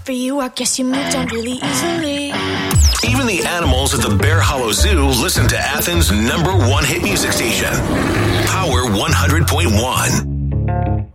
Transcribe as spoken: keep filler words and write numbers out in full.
For you, I guess you moved on really easily. Even the animals at the Bear Hollow Zoo listen to Athens' number one hit music station, Power one hundred point one.